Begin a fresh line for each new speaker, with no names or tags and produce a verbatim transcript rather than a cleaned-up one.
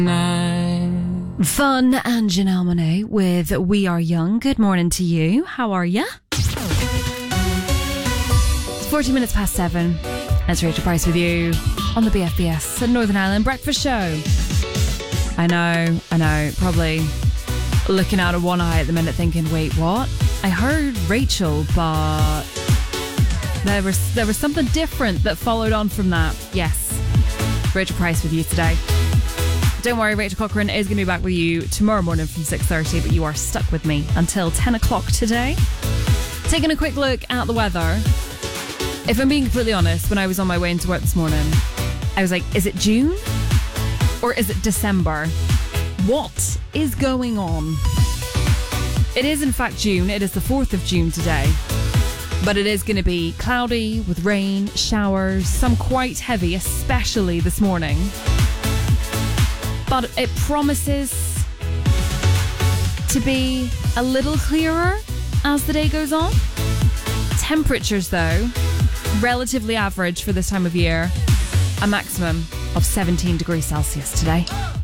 Fun and Janelle Monáe with We Are Young. Good morning to you. How are you? It's forty minutes past seven. It's Rachel Price with you on the B F B S Northern Ireland Breakfast Show. I know, I know, probably looking out of one eye at the minute thinking, wait, what? I heard Rachel, but there was, there was something different that followed on from that. Yes, Rachel Price with you today. Don't worry, Rachel Cochran is going to be back with you tomorrow morning from six thirty, but you are stuck with me until ten o'clock today. Taking a quick look at the weather. If I'm being completely honest, when I was on my way into work this morning, I was like, is it June? Or is it December? What is going on? It is in fact June. It is the fourth of June today. But it is going to be cloudy with rain, showers, some quite heavy, especially this morning. But it promises to be a little clearer as the day goes on. Temperatures, though, relatively average for this time of year. A maximum of seventeen degrees Celsius today.